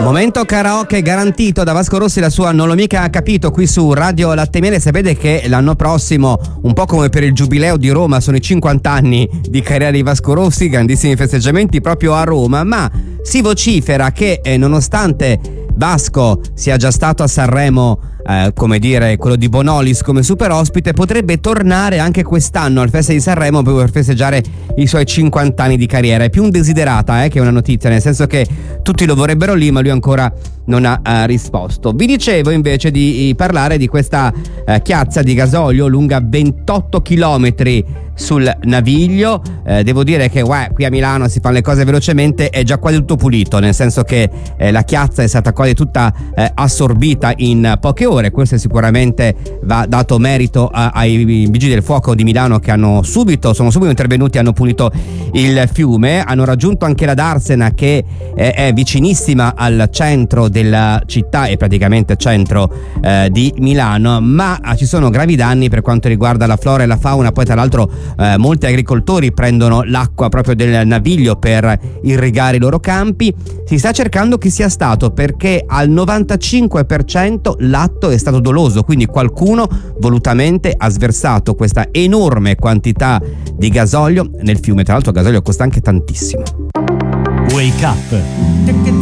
Momento karaoke garantito da Vasco Rossi, la sua Non l'ho mica capito qui su Radio Latte e Miele. Sapete che l'anno prossimo, un po' come per il giubileo di Roma, sono i 50 anni di carriera di Vasco Rossi, grandissimi festeggiamenti proprio a Roma, ma si vocifera che nonostante Vasco sia già stato a Sanremo, come dire, quello di Bonolis come super ospite, potrebbe tornare anche quest'anno al Festival di Sanremo per festeggiare i suoi 50 anni di carriera. È più un desiderata che una notizia, nel senso che tutti lo vorrebbero lì, ma lui ancora non ha risposto. Vi dicevo invece di parlare di questa chiazza di gasolio lunga 28 chilometri sul Naviglio. Devo dire che qui a Milano si fanno le cose velocemente, è già quasi tutto pulito, nel senso che la chiazza è stata quasi tutta assorbita in poche ore. Questo sicuramente va dato merito ai vigili del fuoco di Milano, che sono subito intervenuti, hanno pulito il fiume, hanno raggiunto anche la Darsena, che è vicinissima al centro della città e praticamente centro di Milano, ma ci sono gravi danni per quanto riguarda la flora e la fauna. Poi tra l'altro molti agricoltori prendono l'acqua proprio del Naviglio per irrigare i loro campi. Si sta cercando chi sia stato, perché al 95% l'atto è stato doloso, quindi qualcuno volutamente ha sversato questa enorme quantità di gasolio nel fiume. Tra l'altro il gasolio costa anche tantissimo. Wake Up